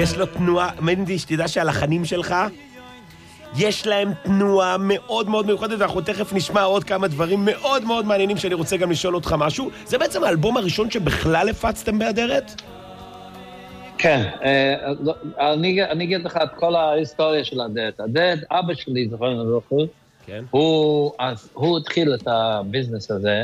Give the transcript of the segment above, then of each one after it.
יש לו תנועה, מנדי, שתדע שהלחנים שלך, יש להם תנועה מאוד מאוד מיוחדת, ואנחנו תכף נשמע עוד כמה דברים מאוד מאוד מעניינים שאני רוצה גם לשאול אותך משהו. זה בעצם האלבום הראשון שבכלל הפצתם באדרת? כן, אני אגיד לך את כל ההיסטוריה של אדרת. אדרת, אבא שלי, זוכרים לזוכר, הוא התחיל את הביזנס הזה,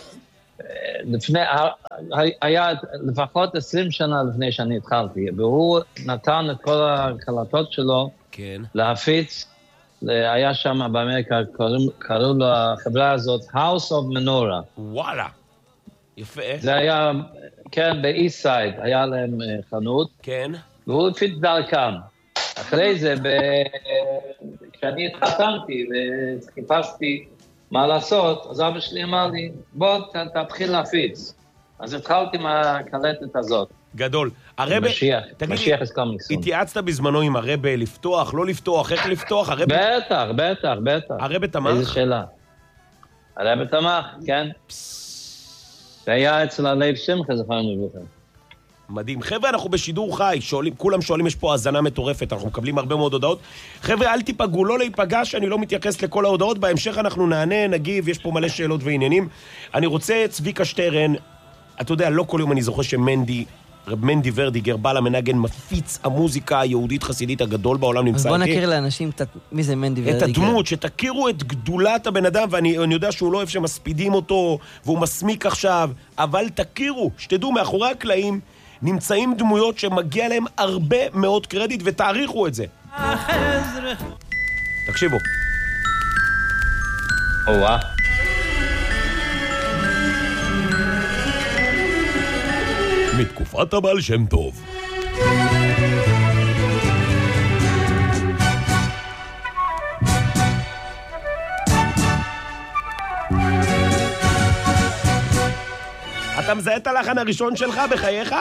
היה לפחות 20 שנה לפני שאני התחלתי, והוא נתן את כל ההקלטות שלו להפיץ, היה שם באמריקה, קראו לו החברה הזאת, House of Menorah. וואלה, יפה. זה היה, כן, באיסט סייד, היה להם חנות, כן. והוא הפיץ דרכם. אחרי זה, כשאני התחתנתי וחיפשתי מה לעשות, אז אבא שלי אמר לי, בוא תתחיל להפיץ. אז התחלתי מהקלטת הזאת. גדול. משיח is coming soon. התייעצת בזמנו עם הרבה לפתוח, לא לפתוח, איך לפתוח? בטח. הרבה תמך? איזה שאלה. הרבה תמך, כן. זה היה אצל הלב שמחה, זכרנו לכם. מדהים. חבר'ה, אנחנו בשידור חי, כולם שואלים, יש פה הזנה מטורפת, אנחנו מקבלים הרבה מאוד הודעות. חבר'ה, אל תיפגעו, לא להיפגע שאני לא מתייחס לכל ההודעות, בהמשך אנחנו נענה, נגיב, יש פה מלא שאלות ועניינים. אני רוצה צביקה שטרן, אתה יודע, לא כל יום אני זוכר שמנדי, רב מנדי ורדיגר, בעל המנגן, מפיץ המוזיקה היהודית חסידית הגדול בעולם נמצא. אז בוא נכיר לאנשים מי זה מנדי ורדיגר. את הדמות, שתכירו את גדולת הבן אדם, ואני יודע שהוא לא אוהב שמספידים אותו, והוא מסמיק עכשיו, אבל תכירו, שתדעו, מאחורי הקלעים, נמצאים דמויות שמגיע להם הרבה מאוד קרדיט, ותעריכו את זה. תקשיבו. וואה. מתקופת הבעל שם טוב. אתה מזהה את הלחן הראשון שלך בחייך?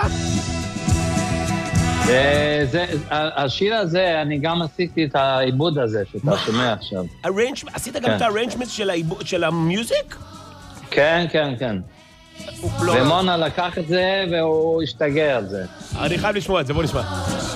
השיר הזה, אני גם עשיתי את העיבוד הזה שאתה שומע עכשיו. עשית גם את הארנג'מנט של המיוזיק? כן. ומונה לקח את זה והוא השתגע על זה. אני חייב לשמוע את זה, בוא נשמע.